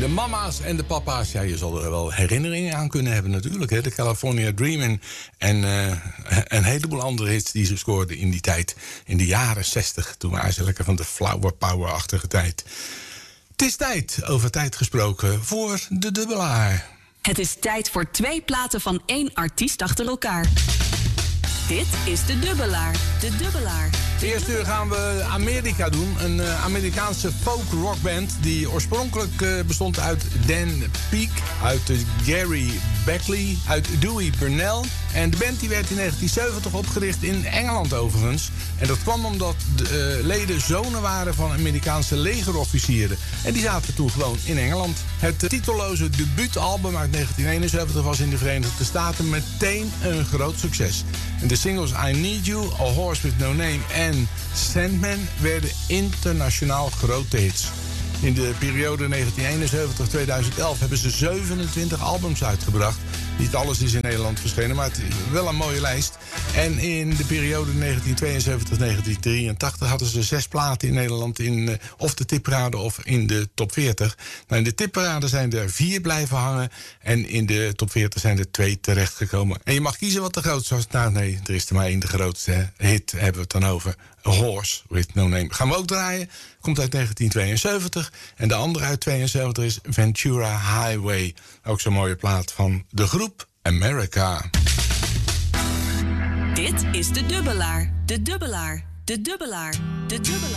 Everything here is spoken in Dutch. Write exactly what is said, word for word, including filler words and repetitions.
De mama's en de papa's, ja, je zal er wel herinneringen aan kunnen hebben natuurlijk. Hè? De California Dreamin' en uh, een heleboel andere hits die ze scoorden in die tijd. In de jaren zestig, toen waren ze lekker van de flower power-achtige tijd. Het is tijd, over tijd gesproken, voor de dubbelaar. Het is tijd voor twee platen van één artiest achter elkaar. Dit is de dubbelaar, de dubbelaar. De eerste uur gaan we Amerika doen. Een uh, Amerikaanse folk-rockband die oorspronkelijk uh, bestond uit Dan Peek, uit uh, Gary Beckley, uit Dewey Burnell. En de band die werd in negentien zeventig opgericht in Engeland overigens. En dat kwam omdat de uh, leden zonen waren van Amerikaanse legerofficieren. En die zaten toen gewoon in Engeland. Het uh, titelloze debuutalbum uit negentien eenenzeventig was in de Verenigde Staten meteen een groot succes. En de singles I Need You, A Horse With No Name en Sandman werden internationaal grote hits. In de periode negentien eenenzeventig tot tweeduizend elf hebben ze zevenentwintig albums uitgebracht. Niet alles is in Nederland verschenen, maar het is wel een mooie lijst. En in de periode negentien tweeënzeventig tot negentien drieëntachtig hadden ze zes platen in Nederland in uh, of de tipparade of in de top veertig. Nou, in de tipparade zijn er vier blijven hangen en in de top veertig zijn er twee terechtgekomen. En je mag kiezen wat de grootste was. Nou nee, er is er maar één, de grootste hit hebben we het dan over. A Horse With No Name. Gaan we ook draaien. Komt uit negentien tweeënzeventig. En de andere uit tweeënzeventig is Ventura Highway. Ook zo'n mooie plaat van de groep America. Dit is de dubbelaar, de dubbelaar, de dubbelaar, de dubbelaar.